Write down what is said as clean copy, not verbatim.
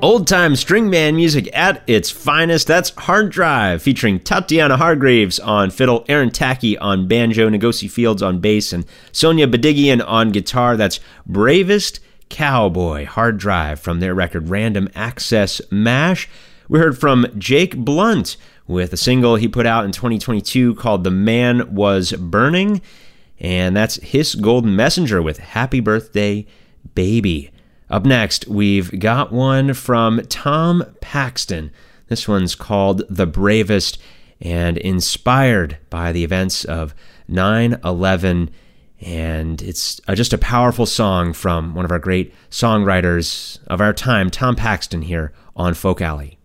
Old-time string band music at its finest. That's Hard Drive, featuring Tatiana Hargreaves on fiddle, Aaron Tackey on banjo, Ngozi Fields on bass, and Sonia Badigian on guitar. That's Bravest Cowboy, Hard Drive, from their record Random Access Mash. We heard from Jake Blunt with a single he put out in 2022 called The Man Was Burning, and that's His Golden Messenger with Happy Birthday, Baby. Up next, we've got one from Tom Paxton. This one's called The Bravest, and inspired by the events of 9/11. And it's just a powerful song from one of our great songwriters of our time, Tom Paxton, here on Folk Alley.